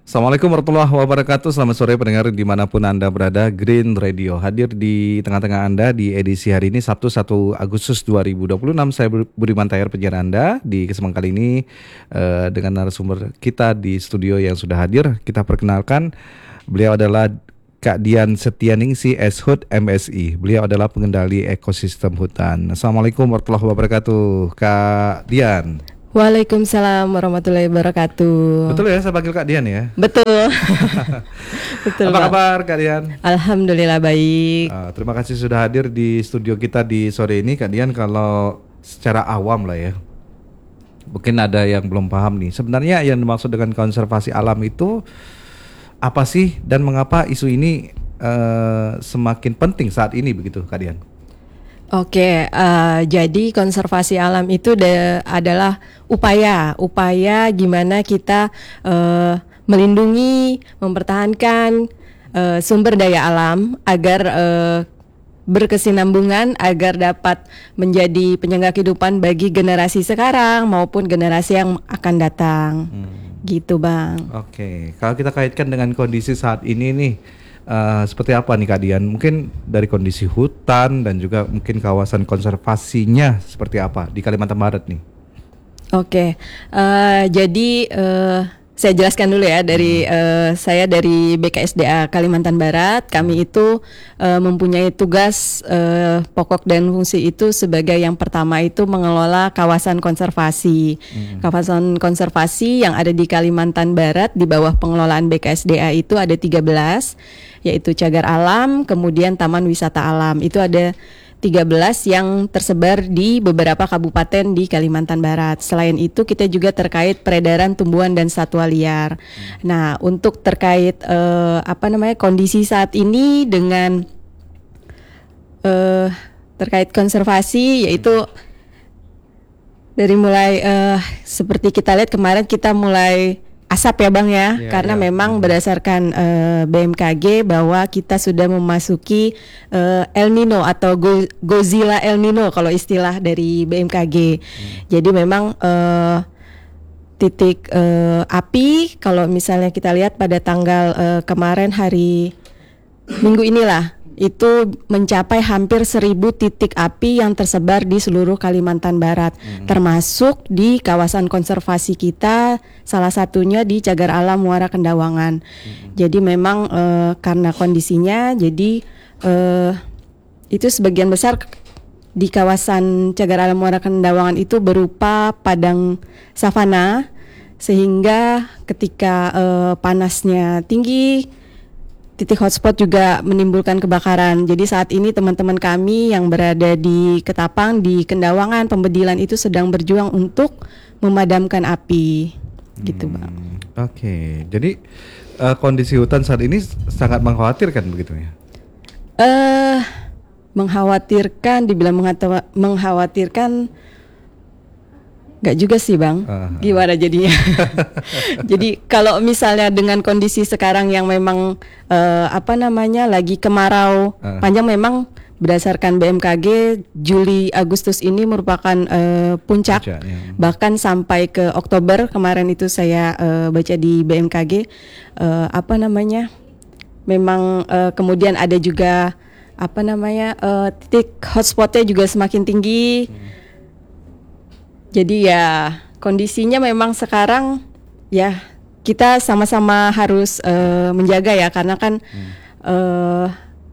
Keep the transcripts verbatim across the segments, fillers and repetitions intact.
Assalamualaikum warahmatullahi wabarakatuh. Selamat sore pendengar dimanapun Anda berada. Green Radio hadir di tengah-tengah Anda di edisi hari ini Sabtu satu Agustus dua ribu dua puluh enam. Saya Budiman Tayar, penyiar Anda. Di kesempatan kali ini uh, dengan narasumber kita di studio yang sudah hadir. Kita perkenalkan, beliau adalah Kak Dian Setianingsih, S-Hut M S I. Beliau adalah pengendali ekosistem hutan. Assalamualaikum warahmatullahi wabarakatuh, Kak Dian. Waalaikumsalam warahmatullahi wabarakatuh. Betul ya, saya panggil Kak Dian ya? Betul. Betul. Apa kabar Kak Dian? Alhamdulillah baik. Uh, terima kasih sudah hadir di studio kita di sore ini, Kak Dian. Kalau secara awam lah ya, mungkin ada yang belum paham nih. Sebenarnya yang dimaksud dengan konservasi alam itu apa sih, dan mengapa isu ini uh, semakin penting saat ini begitu, Kak Dian? Oke, uh, jadi konservasi alam itu de- adalah upaya, upaya gimana kita uh, melindungi, mempertahankan uh, sumber daya alam agar uh, berkesinambungan, agar dapat menjadi penyangga kehidupan bagi generasi sekarang maupun generasi yang akan datang. Hmm. Gitu, Bang. Oke, kalau kita kaitkan dengan kondisi saat ini nih, Uh, seperti apa nih Kak Dian? Mungkin dari kondisi hutan dan juga mungkin kawasan konservasinya seperti apa di Kalimantan Barat nih? Oke, uh, jadi uh, saya jelaskan dulu ya dari hmm. uh, saya dari B K S D A Kalimantan Barat. Kami itu uh, mempunyai tugas uh, pokok dan fungsi itu sebagai yang pertama itu mengelola kawasan konservasi. Hmm. Kawasan konservasi yang ada di Kalimantan Barat di bawah pengelolaan B K S D A itu ada tiga belas, yaitu cagar alam, kemudian taman wisata alam. Itu ada tiga belas yang tersebar di beberapa kabupaten di Kalimantan Barat. Selain itu kita juga terkait peredaran tumbuhan dan satwa liar. Hmm. Nah, untuk terkait uh, apa namanya kondisi saat ini dengan uh, terkait konservasi, yaitu dari mulai uh, seperti kita lihat kemarin kita mulai asap ya Bang ya, ya karena ya. memang berdasarkan uh, B M K G bahwa kita sudah memasuki uh, El Nino atau Go- Godzilla El Nino kalau istilah dari B M K G. Hmm. Jadi memang uh, titik uh, api kalau misalnya kita lihat pada tanggal uh, kemarin hari Minggu inilah, itu mencapai hampir seribu titik api yang tersebar di seluruh Kalimantan Barat, hmm. termasuk di kawasan konservasi kita, salah satunya di Cagar Alam Muara Kendawangan. Hmm. Jadi memang uh, karena kondisinya, jadi uh, itu sebagian besar di kawasan Cagar Alam Muara Kendawangan itu berupa padang savana, sehingga ketika uh, panasnya tinggi, titik hotspot juga menimbulkan kebakaran. Jadi saat ini teman-teman kami yang berada di Ketapang, di Kendawangan, Pembedilan itu sedang berjuang untuk memadamkan api. Gitu, hmm, Bang. Oke, okay. Jadi uh, kondisi hutan saat ini sangat mengkhawatirkan begitu ya? Eh, uh, mengkhawatirkan, dibilang mengatawa- mengkhawatirkan Gak juga sih Bang, uh-huh. Gimana jadinya? Jadi kalau misalnya dengan kondisi sekarang yang memang uh, apa namanya lagi kemarau uh-huh. panjang, memang berdasarkan B M K G Juli Agustus ini merupakan uh, puncak, puncak ya. Bahkan sampai ke Oktober kemarin itu saya uh, baca di B M K G uh, apa namanya memang uh, kemudian ada juga apa namanya uh, titik hotspotnya juga semakin tinggi. Hmm. Jadi ya kondisinya memang sekarang ya kita sama-sama harus uh, menjaga ya, karena kan hmm. uh,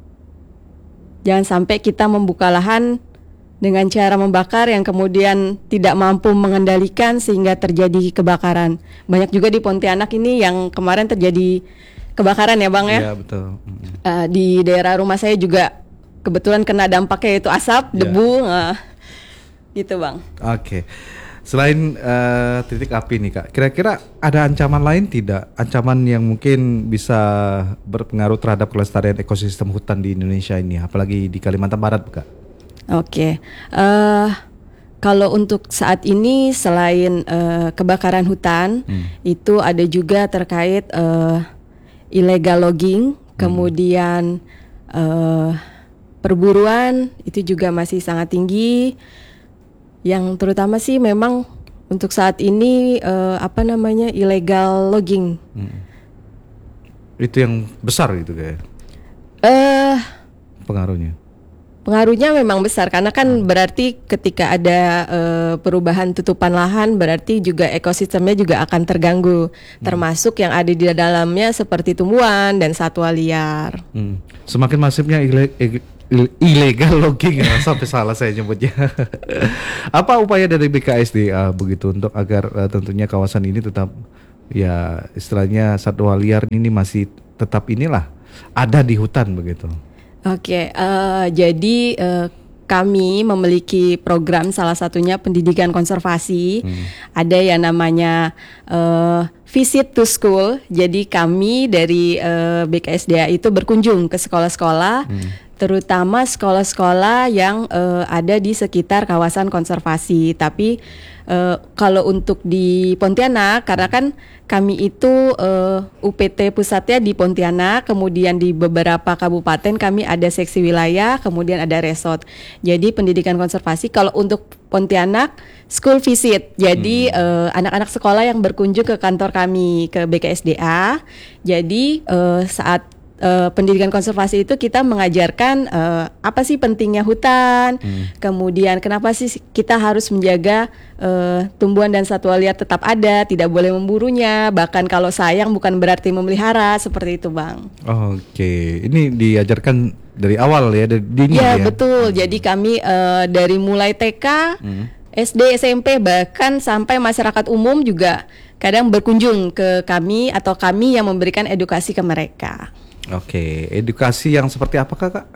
jangan sampai kita membuka lahan dengan cara membakar yang kemudian tidak mampu mengendalikan sehingga terjadi kebakaran. Banyak juga di Pontianak ini yang kemarin terjadi kebakaran ya Bang ya. Iya betul. Hmm. Uh, di daerah rumah saya juga kebetulan kena dampaknya yaitu asap, debu. Yeah. Uh, Gitu Bang. Oke, okay. Selain uh, titik api nih Kak, kira-kira ada ancaman lain tidak? Ancaman yang mungkin bisa berpengaruh terhadap kelestarian ekosistem hutan di Indonesia ini, apalagi di Kalimantan Barat Kak? Oke, okay. uh, kalau untuk saat ini selain uh, kebakaran hutan, hmm. itu ada juga terkait uh, illegal logging, hmm. kemudian uh, perburuan itu juga masih sangat tinggi. Yang terutama sih memang untuk saat ini uh, apa namanya illegal logging. Hmm. itu yang besar gitu kayak Eh pengaruhnya. Pengaruhnya memang besar karena kan berarti ketika ada uh, perubahan tutupan lahan berarti juga ekosistemnya juga akan terganggu, hmm. termasuk yang ada di dalamnya seperti tumbuhan dan satwa liar. Hmm. Semakin masifnya ile- ilegal logging ya, sampai salah saya nyebutnya. Apa upaya dari B K S D A begitu untuk agar uh, tentunya kawasan ini tetap ya istilahnya satwa liar ini masih tetap inilah ada di hutan begitu? Oke, uh, jadi uh, kami memiliki program salah satunya pendidikan konservasi. Hmm. Ada yang namanya uh, visit to school. Jadi kami dari uh, B K S D A itu berkunjung ke sekolah-sekolah, hmm. terutama sekolah-sekolah yang uh, ada di sekitar kawasan konservasi. Tapi uh, kalau untuk di Pontianak, karena kan kami itu uh, U P T pusatnya di Pontianak, kemudian di beberapa kabupaten kami ada seksi wilayah, kemudian ada resort. Jadi pendidikan konservasi kalau untuk Pontianak school visit. Jadi hmm. uh, anak-anak sekolah yang berkunjung ke kantor kami ke B K S D A. Jadi uh, saat Uh, pendidikan konservasi itu kita mengajarkan uh, apa sih pentingnya hutan, hmm. kemudian kenapa sih kita harus menjaga uh, tumbuhan dan satwa liar tetap ada, tidak boleh memburunya, bahkan kalau sayang bukan berarti memelihara, seperti itu Bang. Oh, Oke, okay. Ini diajarkan dari awal ya, dari dini ya? Ya betul, hmm. jadi kami uh, dari mulai T K, hmm. S D, S M P, bahkan sampai masyarakat umum juga kadang berkunjung ke kami atau kami yang memberikan edukasi ke mereka. Oke, edukasi yang seperti apa Kak?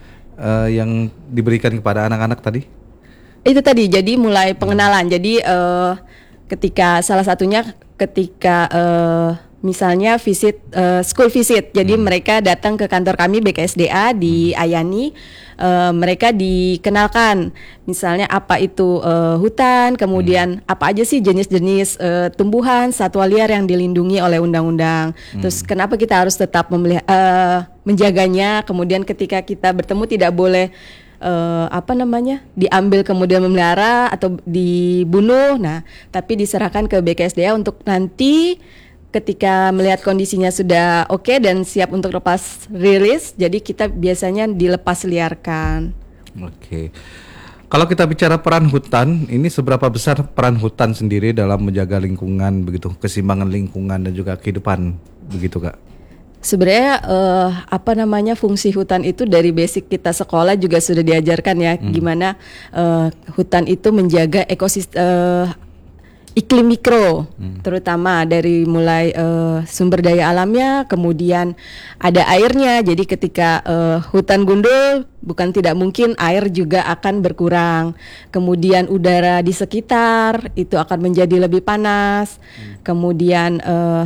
Uh, yang diberikan kepada anak-anak tadi? Itu tadi, jadi mulai pengenalan. Jadi uh, ketika salah satunya ketika uh, misalnya visit uh, school visit, jadi hmm. mereka datang ke kantor kami B K S D A di Ayani. Uh, mereka dikenalkan misalnya apa itu uh, hutan, kemudian hmm. apa aja sih jenis-jenis uh, tumbuhan, satwa liar yang dilindungi oleh undang-undang. Hmm. Terus kenapa kita harus tetap memelih- uh, menjaganya, kemudian ketika kita bertemu tidak boleh uh, apa namanya diambil kemudian memelihara atau dibunuh. Nah, tapi diserahkan ke B K S D A untuk nanti ketika melihat kondisinya sudah oke okay dan siap untuk lepas rilis, jadi kita biasanya dilepas liarkan. Oke. Okay. Kalau kita bicara peran hutan, ini seberapa besar peran hutan sendiri dalam menjaga lingkungan begitu, keseimbangan lingkungan dan juga kehidupan begitu Kak? Sebenarnya uh, apa namanya fungsi hutan itu dari basic kita sekolah juga sudah diajarkan ya, hmm. gimana uh, hutan itu menjaga ekosistem uh, iklim mikro, hmm. terutama dari mulai uh, sumber daya alamnya, kemudian ada airnya. Jadi ketika uh, hutan gundul, bukan tidak mungkin air juga akan berkurang. Kemudian udara di sekitar itu akan menjadi lebih panas. Hmm. Kemudian uh,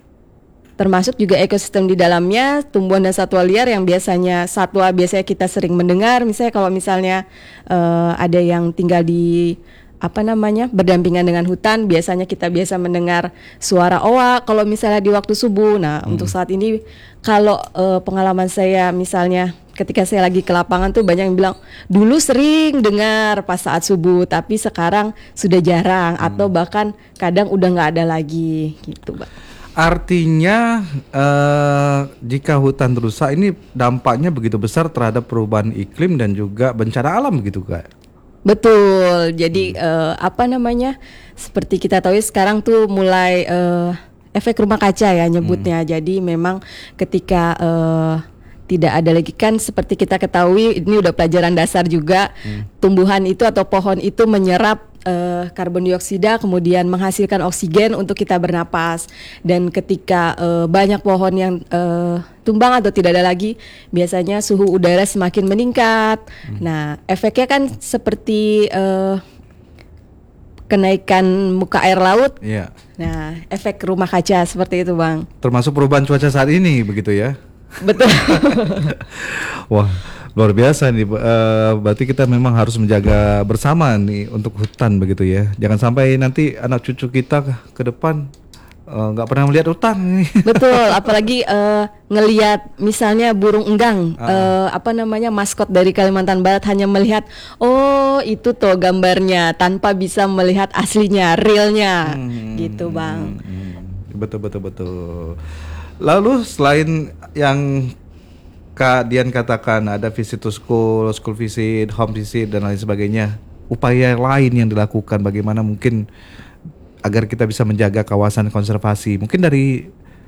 termasuk juga ekosistem di dalamnya, tumbuhan dan satwa liar yang biasanya satwa biasanya kita sering mendengar. Misalnya kalau misalnya uh, ada yang tinggal di apa namanya berdampingan dengan hutan, biasanya kita biasa mendengar suara owa kalau misalnya di waktu subuh. Nah, hmm. untuk saat ini kalau uh, pengalaman saya misalnya ketika saya lagi ke lapangan tuh banyak yang bilang dulu sering dengar pas saat subuh, tapi sekarang sudah jarang hmm. atau bahkan kadang udah nggak ada lagi gitu, Bang. Artinya uh, jika hutan rusak ini dampaknya begitu besar terhadap perubahan iklim dan juga bencana alam gitu Kak? Betul, jadi hmm. uh, apa namanya seperti kita tahu sekarang tuh mulai uh, efek rumah kaca ya nyebutnya. Hmm. Jadi memang ketika uh, tidak ada lagi kan seperti kita ketahui ini udah pelajaran dasar juga, hmm. tumbuhan itu atau pohon itu menyerap uh, karbon dioksida kemudian menghasilkan oksigen untuk kita bernapas. Dan ketika uh, banyak pohon yang uh, tumbang atau tidak ada lagi, biasanya suhu udara semakin meningkat. Hmm. Nah, efeknya kan seperti uh, kenaikan muka air laut. Yeah. Nah, efek rumah kaca seperti itu, Bang. Termasuk perubahan cuaca saat ini begitu ya? Betul. Wah, luar biasa nih. Uh, berarti kita memang harus menjaga bersama nih untuk hutan begitu ya. Jangan sampai nanti anak cucu kita ke depan nggak uh, pernah melihat hutan nih. Betul, apalagi uh, ngelihat misalnya burung enggang, uh. Uh, apa namanya maskot dari Kalimantan Barat, hanya melihat oh itu tuh gambarnya tanpa bisa melihat aslinya, realnya, hmm. gitu Bang. Hmm. betul betul betul. Lalu selain yang Kak Dian katakan ada visit to school, school visit, home visit dan lain sebagainya, upaya lain yang dilakukan bagaimana mungkin agar kita bisa menjaga kawasan konservasi? Mungkin dari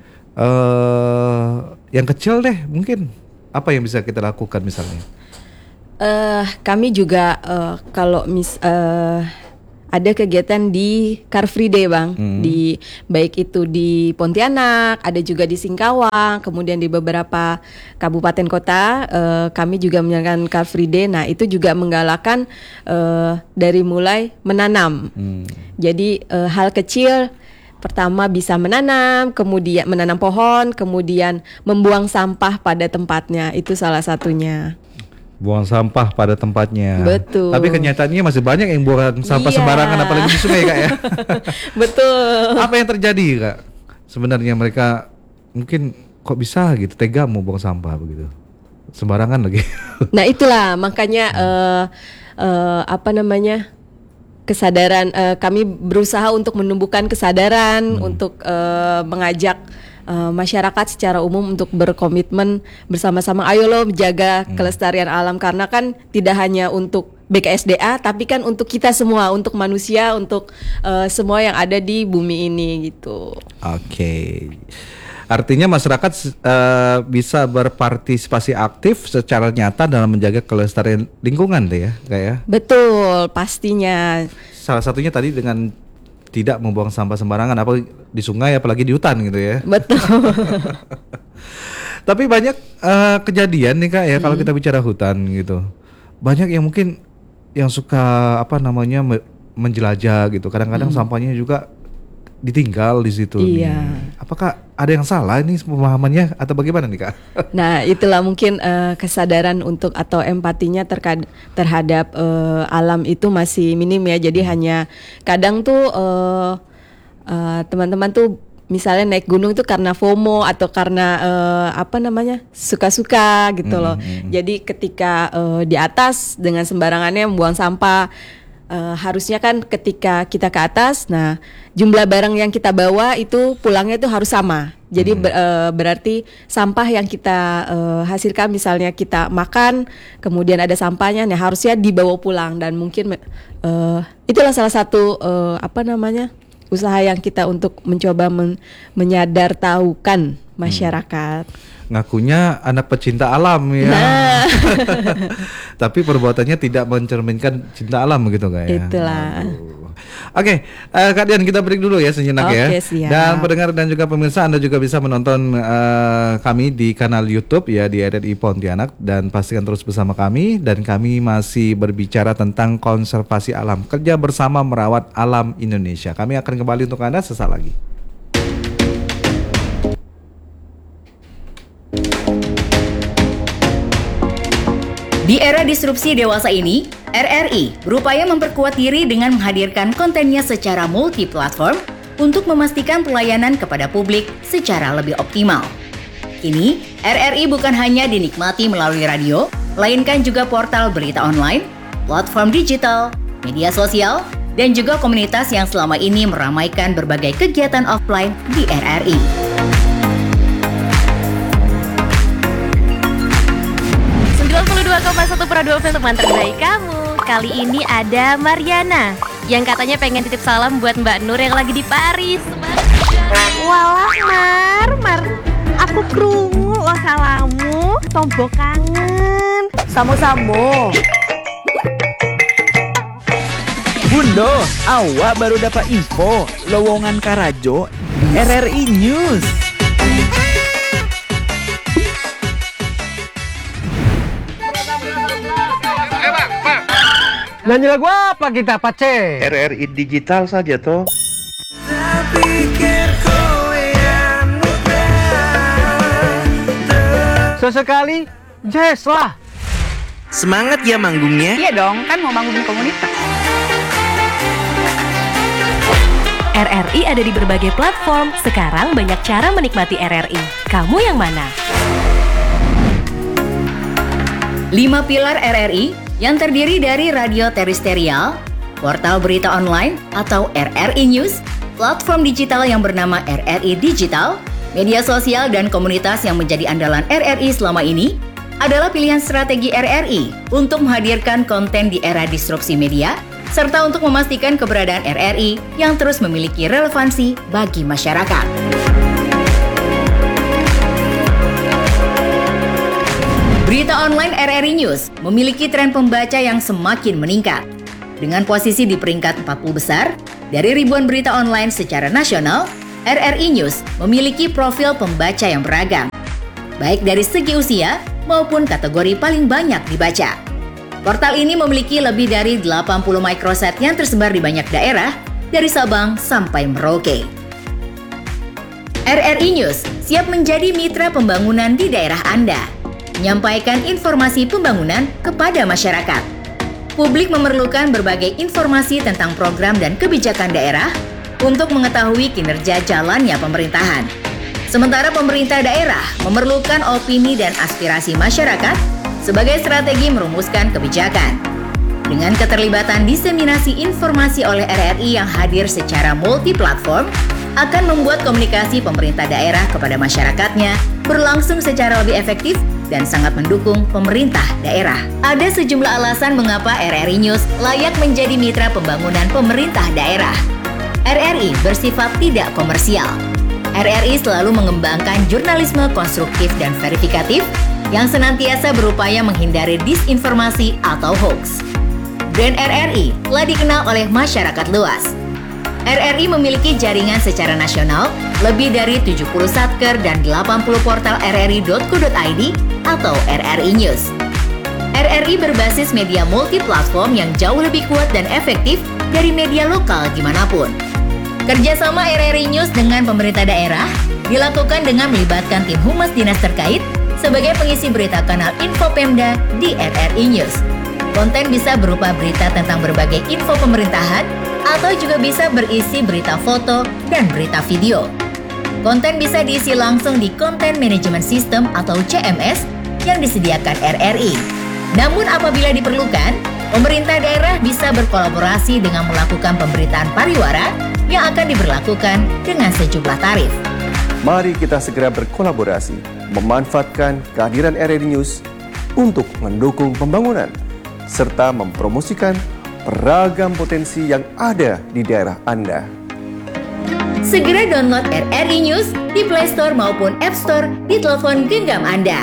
uh, yang kecil deh, mungkin apa yang bisa kita lakukan misalnya? Uh, kami juga uh, kalau mis uh, ada kegiatan di Car Free Day bang, hmm. di baik itu di Pontianak, ada juga di Singkawang, kemudian di beberapa kabupaten kota uh, kami juga menjalankan Car Free Day. Nah itu juga menggalakkan uh, dari mulai menanam. Hmm. Jadi uh, hal kecil. Pertama bisa menanam, kemudian menanam pohon, kemudian membuang sampah pada tempatnya, itu salah satunya. Buang sampah pada tempatnya. Betul. Tapi kenyataannya masih banyak yang buang sampah iya. sembarangan, apalagi di sungai Kak ya. Betul. Apa yang terjadi Kak? Sebenarnya mereka mungkin kok bisa gitu tega mau buang sampah begitu, sembarangan lagi. Nah itulah makanya uh, uh, apa namanya kesadaran. Uh, kami berusaha untuk menumbuhkan kesadaran, hmm. untuk uh, mengajak Uh, masyarakat secara umum untuk berkomitmen bersama-sama, ayo lo menjaga hmm. kelestarian alam, karena kan tidak hanya untuk B K S D A tapi kan untuk kita semua, untuk manusia, untuk uh, semua yang ada di bumi ini gitu. Oke. Okay. Artinya masyarakat uh, bisa berpartisipasi aktif secara nyata dalam menjaga kelestarian lingkungan deh ya, kayak. Betul, pastinya. Salah satunya tadi dengan tidak membuang sampah sembarangan, apa di sungai apalagi di hutan gitu ya. Betul. Tapi banyak uh, kejadian nih Kak ya, hmm. kalau kita bicara hutan gitu. Banyak yang mungkin yang suka apa namanya menjelajah gitu. Kadang-kadang hmm. sampahnya juga ditinggal di situ. Iya. Nih. Apakah ada yang salah ini pemahamannya atau bagaimana nih Kak? Nah itulah mungkin uh, kesadaran untuk atau empatinya terkad- terhadap uh, alam itu masih minim ya. Jadi hanya kadang tuh uh, uh, teman-teman tuh misalnya naik gunung itu karena FOMO atau karena uh, apa namanya suka-suka gitu loh. Mm-hmm. Jadi ketika uh, di atas dengan sembarangannya membuang sampah. Uh, harusnya kan ketika kita ke atas, nah jumlah barang yang kita bawa itu pulangnya itu harus sama. Jadi hmm. ber, uh, berarti sampah yang kita uh, hasilkan, misalnya kita makan, kemudian ada sampahnya, nah harusnya dibawa pulang. Dan mungkin uh, itulah salah satu uh, apa namanya usaha yang kita untuk mencoba men- menyadartahukan masyarakat. Hmm. Ngakunya anak pecinta alam ya. Nah. Tapi perbuatannya tidak mencerminkan cinta alam begitu Kak ya. Itulah. Oke, okay, uh, Kak Dian kita break dulu ya sejenak okay, ya. Siap. Dan pendengar dan juga pemirsa, Anda juga bisa menonton uh, kami di kanal YouTube ya di R R I Pontianak, dan pastikan terus bersama kami, dan kami masih berbicara tentang konservasi alam, kerja bersama merawat alam Indonesia. Kami akan kembali untuk Anda sesaat lagi. Di era disrupsi dewasa ini, R R I berupaya memperkuat diri dengan menghadirkan kontennya secara multi-platform untuk memastikan pelayanan kepada publik secara lebih optimal. Kini, R R I bukan hanya dinikmati melalui radio, melainkan juga portal berita online, platform digital, media sosial, dan juga komunitas yang selama ini meramaikan berbagai kegiatan offline di R R I. sembilan puluh dua koma satu Prado F M, teman terbaik kamu. Kali ini ada Mariana yang katanya pengen titip salam buat Mbak Nur yang lagi di Paris. Walah Mar, Mar, aku krungu lo salamu, tombok kangen. Samo-samo. Bundo, awak baru dapat info lowongan Karajo di R R I News. Nyanyi lagu apa kita, Pace? R R I digital saja toh. Sesekali jazz lah. Semangat ya manggungnya. Iya dong, kan mau manggung komunitas. R R I ada di berbagai platform. Sekarang banyak cara menikmati R R I. Kamu yang mana? Lima pilar R R I yang terdiri dari radio terestrial, portal berita online atau R R I News, platform digital yang bernama R R I Digital, media sosial dan komunitas yang menjadi andalan R R I selama ini adalah pilihan strategi R R I untuk menghadirkan konten di era disrupsi media, serta untuk memastikan keberadaan R R I yang terus memiliki relevansi bagi masyarakat. Berita online R R I News memiliki tren pembaca yang semakin meningkat. Dengan posisi di peringkat empat puluh besar, dari ribuan berita online secara nasional, R R I News memiliki profil pembaca yang beragam, baik dari segi usia maupun kategori paling banyak dibaca. Portal ini memiliki lebih dari delapan puluh microsite yang tersebar di banyak daerah, dari Sabang sampai Merauke. R R I News siap menjadi mitra pembangunan di daerah Anda, menyampaikan informasi pembangunan kepada masyarakat. Publik memerlukan berbagai informasi tentang program dan kebijakan daerah untuk mengetahui kinerja jalannya pemerintahan. Sementara pemerintah daerah memerlukan opini dan aspirasi masyarakat sebagai strategi merumuskan kebijakan. Dengan keterlibatan diseminasi informasi oleh R R I yang hadir secara multi-platform, akan membuat komunikasi pemerintah daerah kepada masyarakatnya berlangsung secara lebih efektif dan sangat mendukung pemerintah daerah. Ada sejumlah alasan mengapa R R I News layak menjadi mitra pembangunan pemerintah daerah. R R I bersifat tidak komersial. R R I selalu mengembangkan jurnalisme konstruktif dan verifikatif yang senantiasa berupaya menghindari disinformasi atau hoax. Brand R R I telah dikenal oleh masyarakat luas. R R I memiliki jaringan secara nasional lebih dari tujuh puluh satker dan delapan puluh portal r r i dot co dot i d atau R R I News. R R I berbasis media multi-platform yang jauh lebih kuat dan efektif dari media lokal dimanapun. Kerjasama R R I News dengan pemerintah daerah dilakukan dengan melibatkan tim humas dinas terkait sebagai pengisi berita kanal Info Pemda di R R I News. Konten bisa berupa berita tentang berbagai info pemerintahan atau juga bisa berisi berita foto dan berita video. Konten bisa diisi langsung di Content Management System atau C M S yang disediakan R R I. Namun apabila diperlukan, pemerintah daerah bisa berkolaborasi dengan melakukan pemberitaan pariwara yang akan diberlakukan dengan sejumlah tarif. Mari kita segera berkolaborasi, memanfaatkan kehadiran R R I News untuk mendukung pembangunan, serta mempromosikan beragam potensi yang ada di daerah Anda. Segera download R R I News di Play Store maupun App Store di telepon genggam Anda.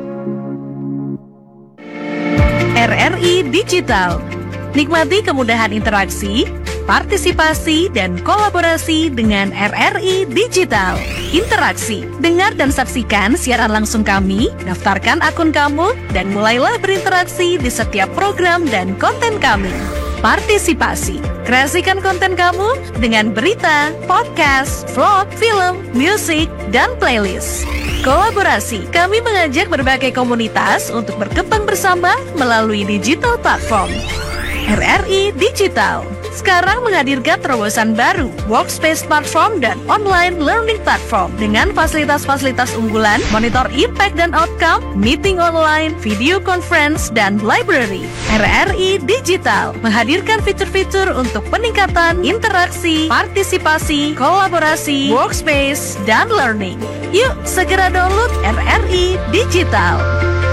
R R I Digital. Nikmati kemudahan interaksi, partisipasi, dan kolaborasi dengan R R I Digital. Interaksi, dengar dan saksikan siaran langsung kami, daftarkan akun kamu, dan mulailah berinteraksi di setiap program dan konten kami. Partisipasi, kreasikan konten kamu dengan berita, podcast, vlog, film, musik, dan playlist. Kolaborasi, kami mengajak berbagai komunitas untuk berkembang bersama melalui digital platform. R R I Digital sekarang menghadirkan terobosan baru, workspace platform dan online learning platform dengan fasilitas-fasilitas unggulan, monitor impact dan outcome, meeting online, video conference, dan library. R R I Digital menghadirkan fitur-fitur untuk peningkatan interaksi, partisipasi, kolaborasi, workspace, dan learning. Yuk segera download R R I Digital.